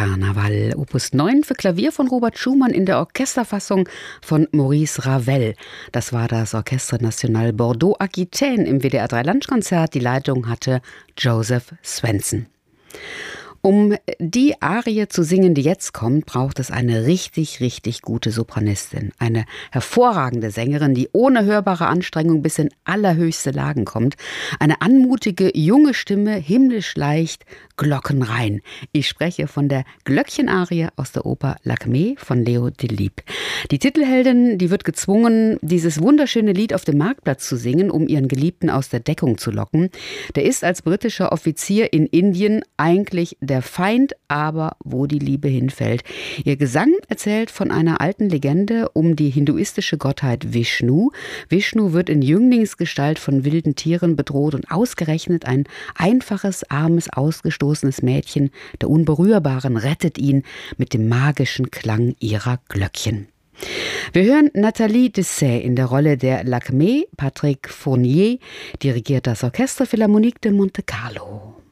Karneval, Opus 9 für Klavier von Robert Schumann in der Orchesterfassung von Maurice Ravel. Das war das Orchestre National Bordeaux-Aquitaine im WDR 3 Lunchkonzert. Die Leitung hatte Joseph Svensson. Um die Arie zu singen, die jetzt kommt, braucht es eine richtig, richtig gute Sopranistin. Eine hervorragende Sängerin, die ohne hörbare Anstrengung bis in allerhöchste Lagen kommt. Eine anmutige, junge Stimme, himmlisch leicht, glockenrein. Ich spreche von der Glöckchenarie aus der Oper Lakmé von Leo Delibes. Die Titelheldin, die wird gezwungen, dieses wunderschöne Lied auf dem Marktplatz zu singen, um ihren Geliebten aus der Deckung zu locken. Der ist als britischer Offizier in Indien eigentlich der Feind, aber wo die Liebe hinfällt. Ihr Gesang erzählt von einer alten Legende um die hinduistische Gottheit Vishnu. Vishnu wird in Jünglingsgestalt von wilden Tieren bedroht und ausgerechnet ein einfaches, armes, ausgestoßenes Mädchen der Unberührbaren rettet ihn mit dem magischen Klang ihrer Glöckchen. Wir hören Nathalie Dessay in der Rolle der Lakmé. Patrick Fournier dirigiert das Orchester Philharmonique de Monte Carlo.